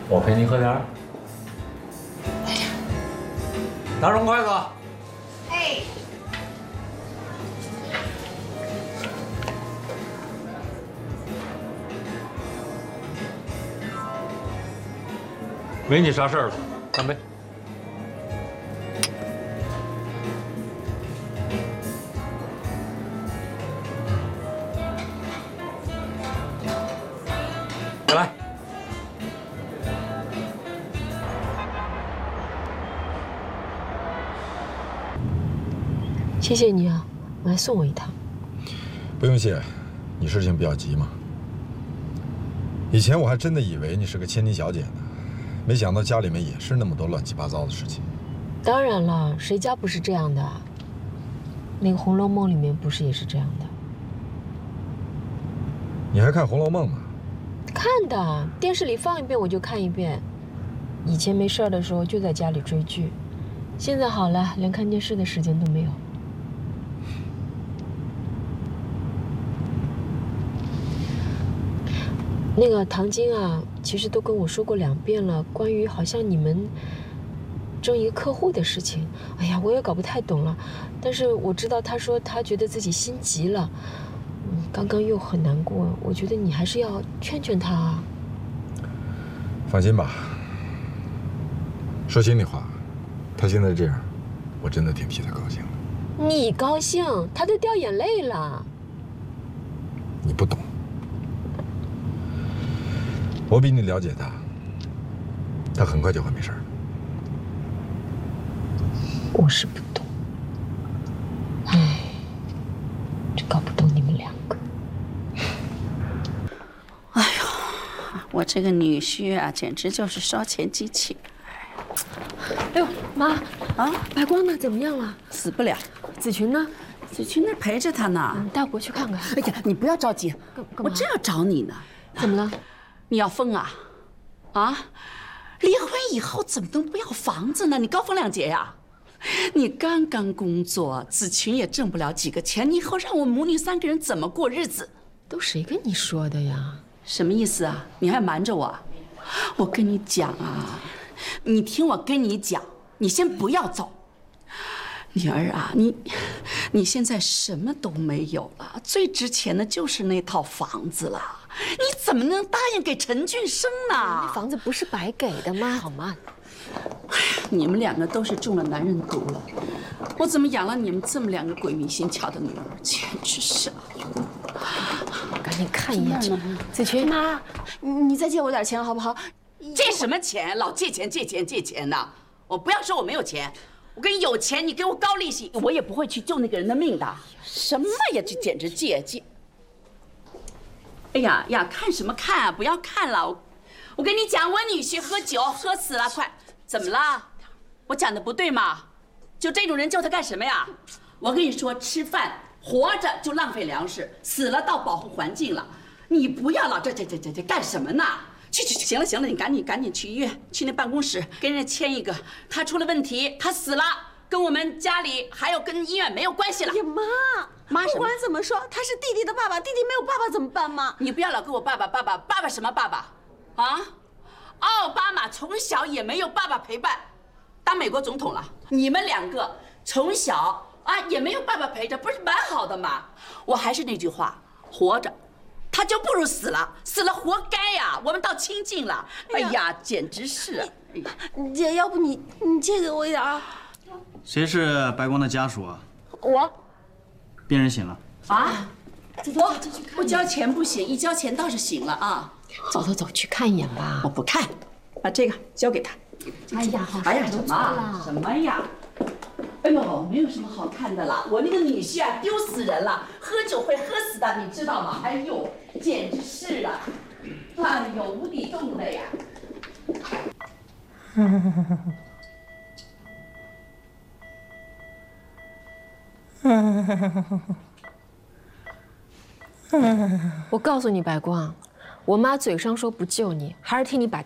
我陪你喝点儿。拿双筷子。 哎。 没你啥事儿了，干杯。再来。 谢谢你啊，我还送我一趟。 不用谢，你事情比较急嘛。以前我还真的以为你是个千金小姐呢，没想到家里面也是那么多乱七八糟的事情。 当然了，谁家不是这样的啊？那个《红楼梦》里面不是也是这样的？ 你还看《红楼梦》呢？ 看的，电视里放一遍我就看一遍。以前没事儿的时候就在家里追剧，现在好了，连看电视的时间都没有。那个唐晶啊，其实都跟我说过2遍了，关于好像你们争一个客户的事情。哎呀，我也搞不太懂了，但是我知道他说他觉得自己心急了，刚刚又很难过，我觉得你还是要劝劝他啊。 放心吧，说心里话，他现在这样，我真的挺替他高兴的。 你高兴，他都掉眼泪了。 你不懂。我比你了解他，他很快就会没事儿。 我是不懂，唉，就搞不懂你们2个。 哎呦，我这个女婿啊，简直就是烧钱机器。 哎呦，妈啊，白光呢？怎么样了？ 死不了。 子群呢？ 子群那陪着他呢。 带我过去看看。 哎呀，你不要着急，我正要找你呢。 怎么了？ 你要疯啊？啊！离婚以后怎么能不要房子呢？你高风亮节呀！你刚刚工作，子群也挣不了几个钱，你以后让我母女3个人怎么过日子？ 都谁跟你说的呀？ 什么意思啊？你还瞒着我？我跟你讲啊，你听我跟你讲，你先不要走。女儿啊，你现在什么都没有了，最值钱的就是那套房子了。你怎么能答应给陈俊生呢？ 那房子不是白给的吗？好吗？ 哎呀，你们2个都是中了男人毒了。我怎么养了你们这么2个鬼迷心窍的女儿？简直是！ 赶紧看一眼。子群， 妈，你再借我点钱好不好？ 借什么钱？老借钱呢！我不要说我没有钱。我跟你有钱，你给我高利息，我也不会去救那个人的命的。什么呀？这简直借！哎呀，看什么看啊？不要看了！我跟你讲，我女婿喝酒喝死了，快！怎么了？我讲的不对吗？就这种人救他干什么呀？我跟你说，吃饭活着就浪费粮食，死了倒保护环境了。你不要老这干什么呢？去，行了，你赶紧去医院，去那办公室跟人家签一个，他出了问题，他死了，跟我们家里还有跟医院没有关系了。 呀妈，不管怎么说，他是弟弟的爸爸，弟弟没有爸爸怎么办嘛？ 你不要老跟我爸爸什么爸爸啊？奥巴马从小也没有爸爸陪伴，当美国总统了。你们2个从小啊也没有爸爸陪着，不是蛮好的吗？我还是那句话，活着。他就不如死了，死了活该呀！我们倒清静了。哎呀，简直是！ 姐，要不你借给我一点啊？ 谁是白光的家属啊？ 我。 病人醒了。 啊？我不交钱不行，一交钱倒是醒了啊。 走，去看一眼吧。 我不看，把这个交给他。 哎呀， 什么呀？哎呦，没有什么好看的了。我那个女婿啊，丢死人了，喝酒会喝死的，你知道吗？哎呦，简直是的，哎呦，无底洞的呀！ 我告诉你，白光，我妈嘴上说不救你，还是替你把